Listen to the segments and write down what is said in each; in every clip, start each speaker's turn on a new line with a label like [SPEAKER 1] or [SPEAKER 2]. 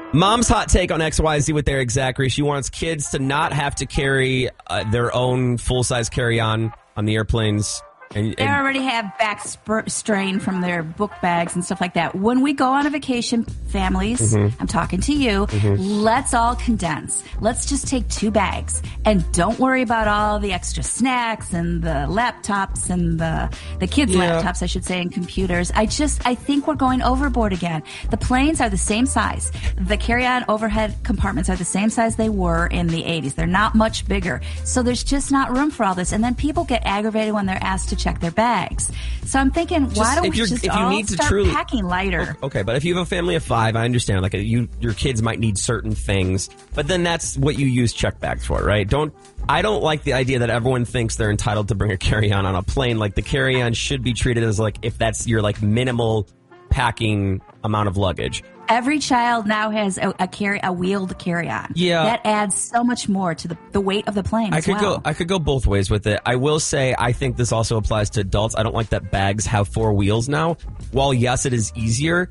[SPEAKER 1] Mom's hot take on XYZ with Eric Zachary. She wants kids to not have to carry their own full-size carry-on on the airplanes.
[SPEAKER 2] They already have back strain from their book bags and stuff like that. When we go on a vacation, families, I'm talking to you, let's all condense. Let's just take 2 bags and don't worry about all the extra snacks and the laptops and the kids' laptops, I should say, and computers. I think we're going overboard again. The planes are the same size. The carry-on overhead compartments are the same size they were in the 80s. They're not much bigger. So there's just not room for all this. And then people get aggravated when they're asked to check their bags. So I'm thinking, why don't we just start packing lighter?
[SPEAKER 1] Okay, but if you have a family of 5, I understand. Like your kids might need certain things, but then that's what you use check bags for, right? I don't like the idea that everyone thinks they're entitled to bring a carry-on on a plane. Like the carry-on should be treated as like if that's your like minimal packing amount of luggage.
[SPEAKER 2] Every child now has a wheeled carry-on.
[SPEAKER 1] Yeah.
[SPEAKER 2] That adds so much more to the weight of the plane
[SPEAKER 1] I could go both ways with it. I will say I think this also applies to adults. I don't like that bags have 4 wheels now. While, yes, it is easier,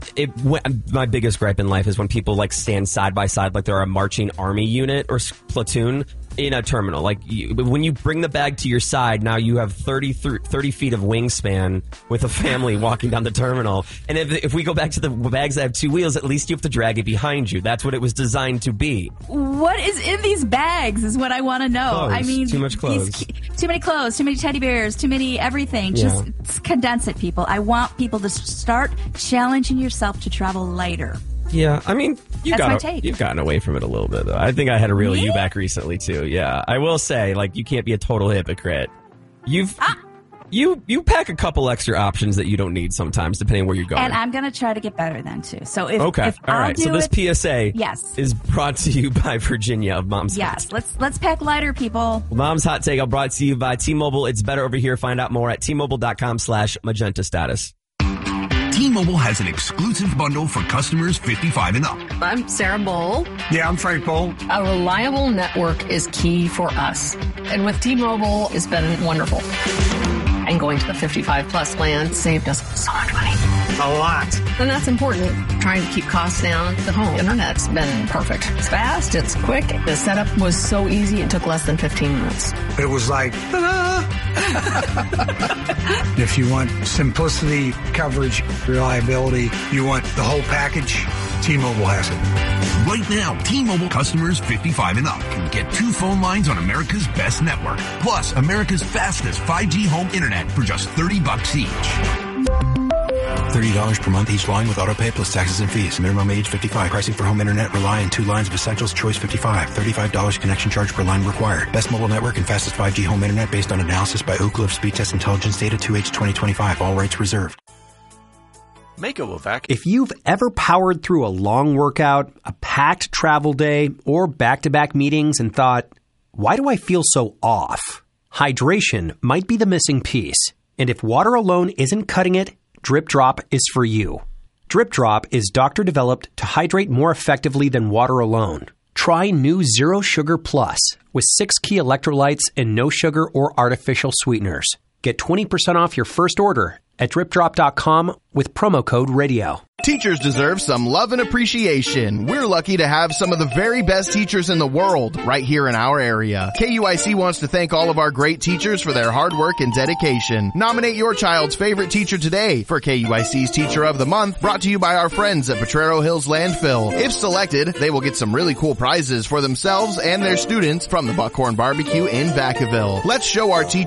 [SPEAKER 1] my biggest gripe in life is when people like stand side by side like they're a marching army unit or platoon in a terminal. Like when you bring the bag to your side, now you have 30 feet of wingspan with a family walking down the terminal. And if we go back to the bags that have 2 wheels, at least you have to drag it behind you. That's what it was designed to be.
[SPEAKER 2] What is in these bags is what I want to know.
[SPEAKER 1] Clothes.
[SPEAKER 2] I mean,
[SPEAKER 1] too much clothes.
[SPEAKER 2] Too many clothes, too many teddy bears, too many everything.
[SPEAKER 1] Yeah.
[SPEAKER 2] Just condense it, people. I want people to start challenging yourself to travel lighter.
[SPEAKER 1] Yeah, I mean, you've gotten away from it a little bit, though. I think I had to reel you back recently, too. Yeah, I will say, like, you can't be a total hypocrite. You pack a couple extra options that you don't need sometimes, depending on where you're going.
[SPEAKER 2] And I'm going to try to get better then, too. So if
[SPEAKER 1] all right. So this PSA
[SPEAKER 2] yes.
[SPEAKER 1] is brought to you by Virginia of Mom's
[SPEAKER 2] Yes,
[SPEAKER 1] Hot.
[SPEAKER 2] let's pack lighter, people.
[SPEAKER 1] Mom's Hot Take brought to you by T-Mobile. It's better over here. Find out more at T-Mobile.com/magenta status.
[SPEAKER 3] T-Mobile has an exclusive bundle for customers 55 and up.
[SPEAKER 4] I'm Sarah Bowl.
[SPEAKER 5] Yeah, I'm Frank Bowl.
[SPEAKER 4] A reliable network is key for us. And with T-Mobile, it's been wonderful. And going to the 55 plus plan saved us so much money.
[SPEAKER 5] A lot.
[SPEAKER 4] And that's important. Trying to keep costs down. The home internet's been perfect. It's fast. It's quick. The setup was so easy. It took less than 15 minutes.
[SPEAKER 5] It was like, ta-da! If you want simplicity, coverage, reliability, you want the whole package, T-Mobile has it.
[SPEAKER 3] Right now, T-Mobile customers 55 and up can get 2 phone lines on America's best network, plus America's fastest 5G home internet for just $30 each.
[SPEAKER 6] $30 per month each line with autopay plus taxes and fees. Minimum age 55. Pricing for home internet rely on 2 lines of essentials. Choice 55. $35 connection charge per line required. Best mobile network and fastest 5G home internet based on analysis by Ookla of Speed Test Intelligence data 2H 2025. All rights reserved.
[SPEAKER 7] Mako Vac.
[SPEAKER 8] If you've ever powered through a long workout, a packed travel day, or back-to-back meetings and thought, why do I feel so off? Hydration might be the missing piece. And if water alone isn't cutting it, Drip Drop is for you. Drip Drop is doctor-developed to hydrate more effectively than water alone. Try new Zero Sugar Plus with 6 key electrolytes and no sugar or artificial sweeteners. Get 20% off your first order at dripdrop.com with promo code RADIO.
[SPEAKER 9] Teachers deserve some love and appreciation. We're lucky to have some of the very best teachers in the world right here in our area. KUIC wants to thank all of our great teachers for their hard work and dedication. Nominate your child's favorite teacher today for KUIC's Teacher of the Month, brought to you by our friends at Potrero Hills Landfill. If selected, they will get some really cool prizes for themselves and their students from the Buckhorn Barbecue in Vacaville. Let's show our teachers